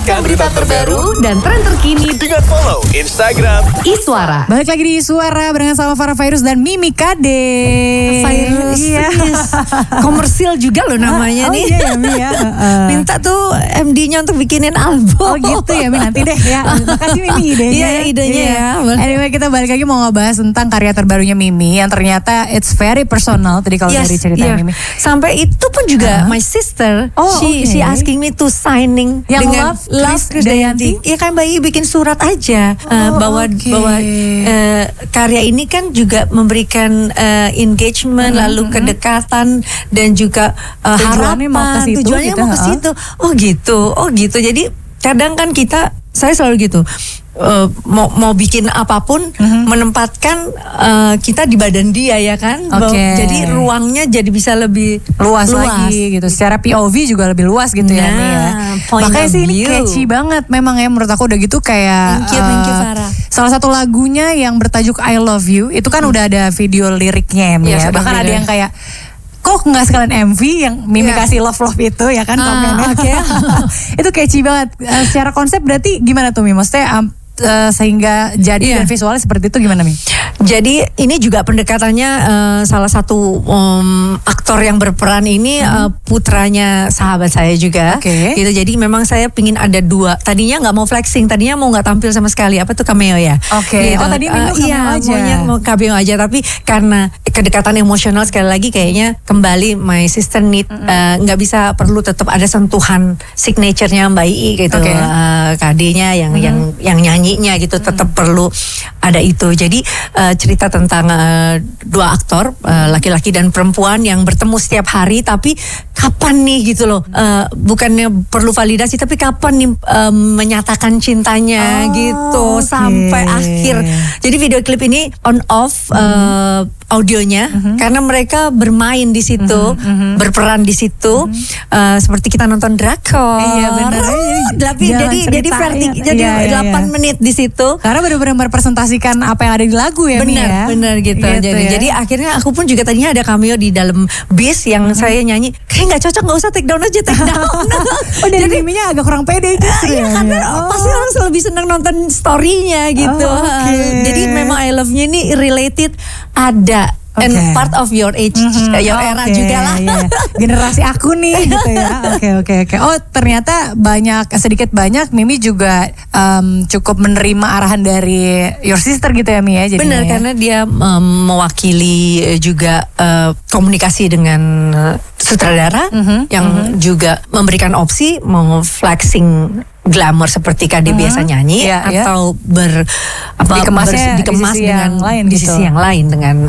Dapatkan berita terbaru dan tren terkini dengan follow Instagram Iswara. Balik lagi di Iswara barengan sama Farah Fairuz dan Mimi Kade. Virus, Iya. komersil juga loh namanya nih. Iya ya Mi ya. Minta tuh MD-nya untuk bikinin album. Oh gitu ya Mi, nanti deh ya. Makasih Mimi idenya. Iya, idenya ya. Anyway, kita balik lagi mau ngebahas tentang karya terbarunya Mimi yang ternyata it's very personal tadi kalau dari cerita Mimi. Sampai itu pun juga my sister, she asking me to signing Yang dengan Love Krisdayanti. Ya kan Bayi bikin surat aja bahwa karya ini kan juga memberikan engagement, lalu kedekatan dan juga Tujuannya harapan. mau ke situ, Tujuannya gitu, mau ke situ. Oh gitu. Jadi kadang kan saya selalu gitu. Mau bikin apapun menempatkan kita di badan dia ya kan. Jadi ruangnya jadi bisa lebih luas lagi gitu. Secara POV juga lebih luas gitu ya Mi ya. Makanya sih ini catchy banget memang ya menurut aku udah gitu kayak Thank you Farah. salah satu lagunya yang bertajuk I Love You itu kan udah ada video liriknya ya Mi ya. Bahkan ada yang kayak kok nggak sekalian MV yang Mimi kasih love itu ya kan komennya. Itu catchy banget. Secara konsep berarti gimana tuh Mi? Maksudnya sehingga jadi dan visualnya seperti itu gimana Mi? Jadi ini juga pendekatannya salah satu aktor yang berperan ini putranya sahabat saya juga. Gitu. Jadi memang saya pingin ada dua. Tadinya nggak mau flexing, tadinya mau nggak tampil sama sekali. Apa tuh cameo ya? Gitu. Oh tadi Mimi cameo aja. Mau cameo aja. Tapi karena kedekatan emosional sekali lagi kayaknya kembali my sister need nggak bisa perlu tetap ada sentuhan signaturenya Mbak Ii gitu. KD-nya yang nyanyinya gitu tetap perlu ada itu. Jadi cerita tentang dua aktor laki-laki dan perempuan yang bertemu setiap hari, tapi kapan nih gitu loh, bukannya perlu validasi tapi kapan nih menyatakan cintanya gitu sampai akhir. Jadi video klip ini on off audionya karena mereka bermain di situ, berperan di situ, seperti kita nonton drakor. Iya benar. Jadi vertik, jadi 8 menit di situ. Karena benar-benar merepresentasikan apa yang ada di lagu ya Mi ya. Benar gitu. Jadi akhirnya aku pun juga tadinya ada cameo di dalam bis yang saya nyanyi. Kayak nggak cocok, nggak usah take down aja, take down. Jadi Miminya agak kurang pede gitu ya. Karena pasti orang lebih senang nonton story-nya gitu. Jadi memang I Love-nya ini related ada. And part of your age, your era juga lah. Generasi aku nih gitu ya. Oke. Oh ternyata sedikit banyak Mimi juga cukup menerima arahan dari your sister gitu ya Mi ya. Benar karena dia mewakili juga komunikasi dengan sutradara yang juga memberikan opsi mau flexing glamour seperti KD biasa nyanyi atau dikemas dengan lain di sisi yang lain dengan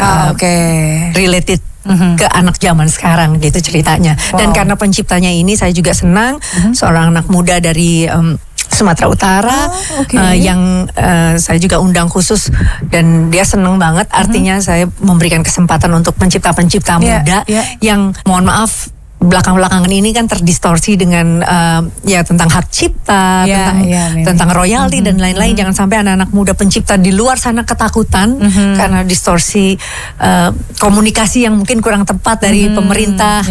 related ke anak zaman sekarang gitu ceritanya. Dan karena penciptanya ini saya juga senang seorang anak muda dari Sumatera Utara yang saya juga undang khusus dan dia senang banget. Artinya saya memberikan kesempatan untuk pencipta-pencipta muda yang mohon maaf belakang-belakangan ini kan terdistorsi dengan tentang hak cipta, tentang royalti dan lain-lain. Jangan sampai anak-anak muda pencipta di luar sana ketakutan karena distorsi komunikasi yang mungkin kurang tepat dari pemerintah,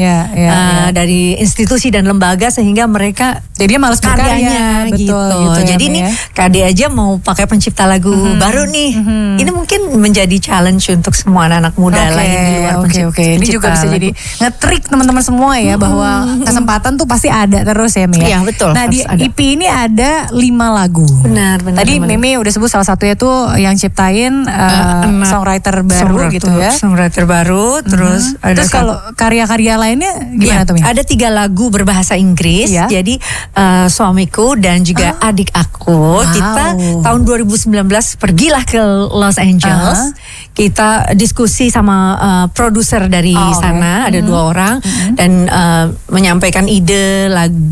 dari institusi dan lembaga sehingga mereka jadinya malas karyanya gitu. Jadi ini KD aja mau pakai pencipta lagu baru nih. Ini mungkin menjadi challenge untuk semua anak-anak muda lain di luar pencipta. Ini juga bisa jadi nge-trick teman-teman semua ya bahwa kesempatan tuh pasti ada terus ya Mi. Iya betul. Nah di EP ini ada 5 lagu. Benar. Tadi Mimi udah sebut salah satunya tuh yang ciptain songwriter baru gitu ya. Songwriter baru. Terus kalau karya-karya lainnya gimana tuh Mi? Ada 3 lagu berbahasa Inggris. Jadi suamiku dan juga adik aku. Kita tahun 2019 pergilah ke Los Angeles. Kita diskusi sama produser dari sana. Ada 2 orang dan menyampaikan ide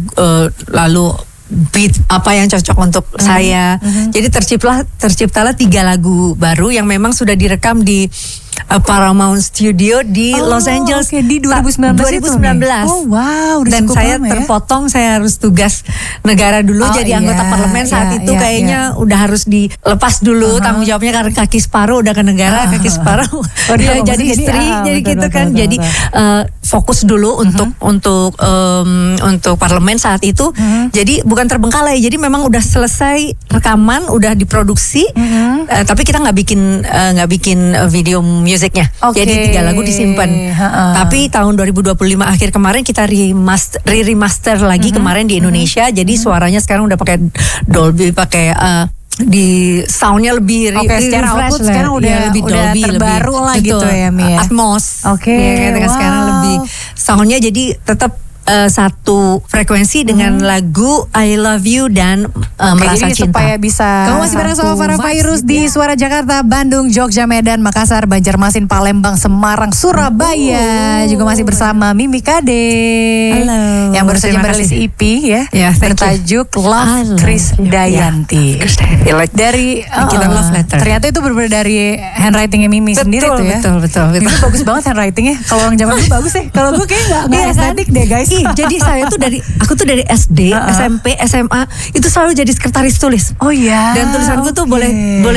lalu beat apa yang cocok untuk saya. Jadi terciptalah 3 lagu baru yang memang sudah direkam di Paramount Studio di Los Angeles di 2019 itu nih. Oh wow, dan saya terpotong, saya harus tugas negara dulu jadi anggota parlemen saat itu kayaknya udah harus dilepas dulu tanggung jawabnya karena kaki separuh udah ke negara, kaki separuh dia jadi istri, jadi gitu kan. Jadi fokus dulu untuk parlemen saat itu. Jadi bukan terbengkalai, jadi memang udah selesai rekaman, udah diproduksi, tapi kita nggak bikin video musiknya. Jadi 3 lagu disimpan. Tapi tahun 2025 akhir kemarin kita remaster lagi kemarin di Indonesia. Jadi suaranya sekarang udah pakai Dolby, pakai di soundnya lebih secara output sekarang udah Dolby, terbaru lebih, lah gitu ya Mia. Atmos. Sekarang lebih soundnya jadi tetap satu frekuensi dengan lagu I Love You dan Merasa jadi Cinta. Supaya bisa. Kamu masih bareng sama Farah Fairuz di Suara Jakarta, Bandung, Jogja, Medan, Makassar, Banjarmasin, Palembang, Semarang, Surabaya. Juga masih bersama Mimi Kade. Halo. Yang baru saja merilis EP ya. Bertajuk Love Krisdayanti. Dari kita love letter. Ternyata itu berbeda dari handwritingnya Mimi sendiri tuh ya. Betul. Itu bagus banget handwritingnya. Kalau orang zaman dulu bagus ya. Kalau gue kayak nggak estetik deh guys. Jadi aku tuh dari SD, SMP, SMA itu selalu jadi sekretaris tulis. Oh iya. Dan tulisanku tuh boleh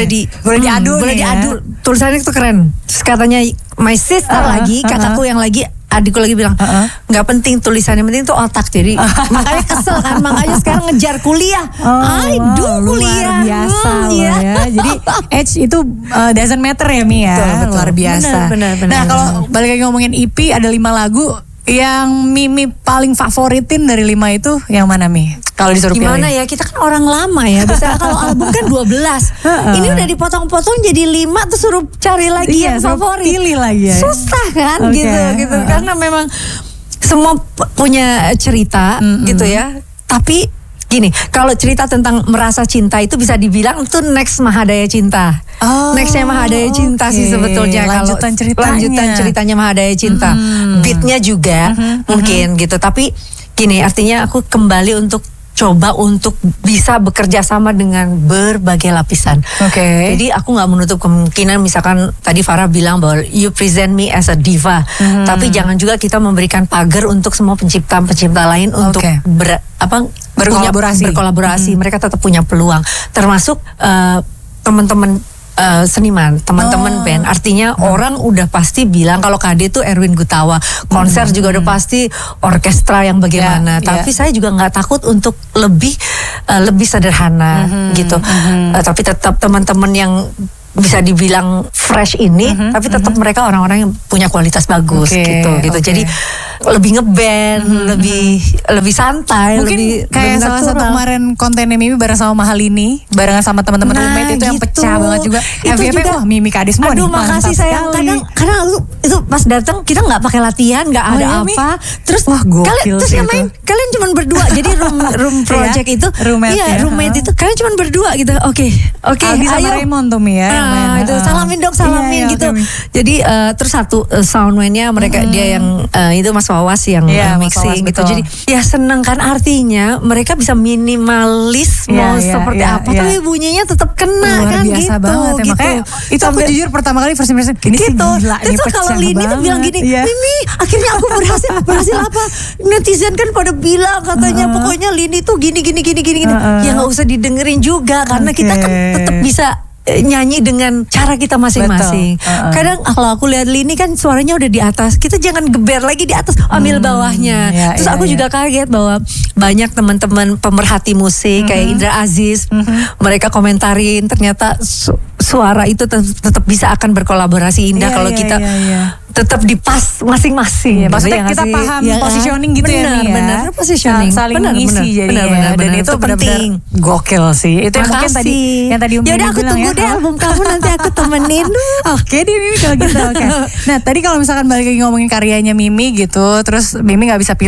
diadu. Tulisannya itu keren. Terus katanya my sister lagi, kakakku yang lagi, adikku lagi bilang nggak penting tulisannya, penting tuh otak. Jadi makanya kesel kan, makanya sekarang ngejar kuliah. Kuliah luar biasa ya. Jadi age itu doesn't matter ya Mi ya. Betul. Luar biasa. Benar. Nah kalau balik lagi ngomongin EP, ada 5 lagu. Yang Mimi paling favoritin dari 5 itu yang mana Mi? Kalau disuruh pilih. Gimana ya, kita kan orang lama ya. Biasanya kalau album kan 12. Ini udah dipotong-potong jadi 5 terus suruh cari lagi yang favorit. Pilih lagi ya. Susah kan gitu. Karena memang semua punya cerita gitu ya. Tapi gini, kalau cerita tentang merasa cinta itu bisa dibilang itu next Mahadaya Cinta. Nextnya Mahadaya Cinta sih sebetulnya. Lanjutan ceritanya Mahadaya Cinta. Beatnya juga mungkin gitu. Tapi gini, artinya aku kembali untuk coba untuk bisa bekerja sama dengan berbagai lapisan. Jadi aku nggak menutup kemungkinan, misalkan tadi Farah bilang bahwa you present me as a diva, tapi jangan juga kita memberikan pagar untuk semua pencipta lain untuk berkolaborasi. Mereka tetap punya peluang, termasuk teman-teman seniman, teman-teman band. Artinya orang udah pasti bilang kalau KD itu Erwin Gutawa, konser juga udah pasti orkestra yang bagaimana. Tapi saya juga nggak takut untuk lebih sederhana gitu. Tapi tetap teman-teman yang bisa dibilang fresh ini, tapi tetap mereka orang-orang yang punya kualitas bagus gitu. Jadi lebih ngeband, lebih santai, mungkin lebih kayak salah satu kemarin kontennya Mimi bareng sama Mahalini, barengan sama teman-teman roommate itu yang pecah banget juga. Itu juga wah Mimi Kade semua nih. Aduh makasih sayang. Kadang itu pas datang kita nggak pakai latihan, nggak ada apa. Terus kalian cuma berdua. Jadi room project itu, roommate itu kalian cuma berdua gitu. Oke. Aldi sama Raymond tuh Mi ya. Itu salamin gitu. Jadi terus satu soundman-nya mereka dia yang itu Mas Wawas yang mixing gitu. Jadi ya seneng kan, artinya mereka bisa minimalis mau seperti apa tapi bunyinya tetap kena. Luar biasa gitu, banget ya. Makanya itu aku jujur pertama kali first impression ini sih gila, ini pecah kalau Lini tuh bilang gini, Mimi akhirnya aku berhasil apa? Netizen kan pada bilang katanya pokoknya Lini tuh gini. Ya nggak usah didengerin juga karena kita kan tetap bisa nyanyi dengan cara kita masing-masing. Kadang kalau aku lihat Lini kan suaranya udah di atas, kita jangan geber lagi di atas, ambil bawahnya. Terus aku juga kaget bahwa banyak teman-teman pemerhati musik kayak Indra Aziz, mereka komentarin ternyata suara itu tetap bisa akan berkolaborasi indah kalau kita tetap di pas masing-masing. Maksudnya kita paham positioning gitu ya. Benar, positioning. Saling mengisi jadinya. Dan itu penting. Gokil sih. Itu yang mungkin tadi Umi bilang ya. Aku tunggu deh album kamu, nanti aku temenin. Oke deh Mimi kalau gitu. Nah tadi kalau misalkan balik lagi ngomongin karyanya Mimi gitu, terus Mimi nggak bisa pilih,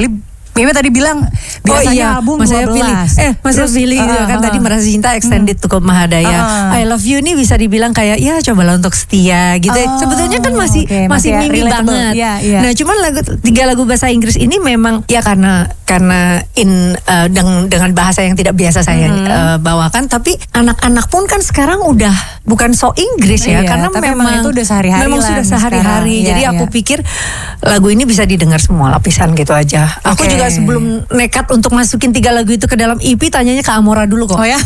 Mimi tadi bilang biasanya album 12. Mas pilih kan tadi Merasa Cinta extended to Mahadaya. I Love You ini bisa dibilang kayak ya cobalah untuk setia gitu. Sebetulnya kan masih Mimi banget. Nah, cuman tiga lagu bahasa Inggris ini memang ya karena dengan bahasa yang tidak biasa saya bawakan, tapi anak-anak pun kan sekarang udah bukan so Inggris ya, karena memang itu udah sehari-hari. Memang sudah sehari-hari. Jadi aku pikir lagu ini bisa didengar semua lapisan gitu aja. Aku juga sebelum nekat untuk masukin 3 lagu itu ke dalam EP, tanyanya ke Amora dulu kok. Oh ya?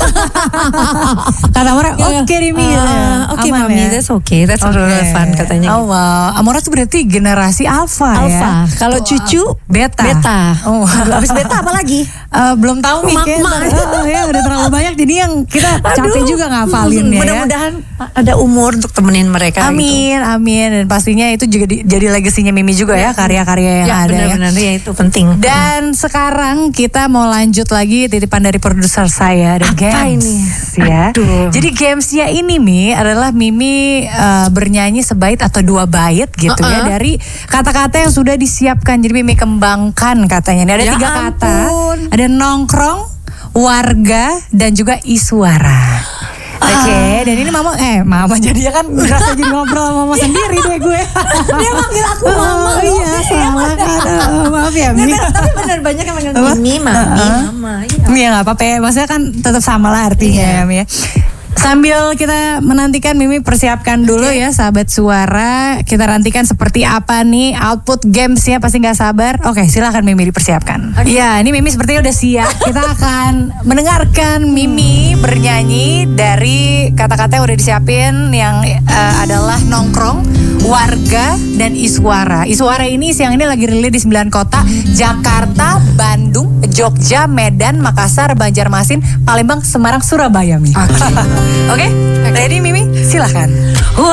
Kata Amora, oke Mimi. Oke Mami, that's okay, that's really fun katanya. Oh wow, Amora tuh berarti generasi Alpha ya? Kalau cucu Beta. Oh, habis Beta apa lagi? Belum tahu nih. Ya udah terlalu banyak, jadi yang kita capek juga ngafalin ya. Mudah-mudahan ada umur untuk temenin mereka. Amin, amin. Dan pastinya itu juga jadi legasinya Mimi juga ya, karya-karya yang ada benar-benar ya, itu penting. Dan sekarang kita mau lanjut lagi titipan dari produser saya, The Games. Ini? Ya. Jadi Gamesnya ini Mi adalah Mimi bernyanyi sebait atau 2 bait gitu ya dari kata-kata yang sudah disiapkan. Jadi Mimi kembangkan katanya. Ini ada 3 kata. Ada nongkrong, warga, dan juga iswara. Oke, dan ini mama jadinya kan berasa jadi ngobrol sama mama sendiri deh gue. Dia manggil aku mama. Iya, salah kan. Maaf ya, Mi. Tapi benar banyak yang manggil Mimi, mama. Iya, nggak apa-apa ya. Maksudnya kan tetap sama lah artinya, Mi ya. Sambil kita menantikan Mimi persiapkan dulu ya sahabat suara. Kita nantikan seperti apa nih output Gamesnya, pasti gak sabar. Oke, silakan Mimi dipersiapkan. Iya, ini Mimi sepertinya udah siap. Kita akan mendengarkan Mimi bernyanyi dari kata-kata yang udah disiapin, yang adalah nongkrong, warga, dan iswara. Iswara ini siang ini lagi rilis di 9 kota: Jakarta, Bandung, Jogja, Medan, Makassar, Banjarmasin, Palembang, Semarang, Surabaya, Mi. Oke, ready Mimi? Silahkan.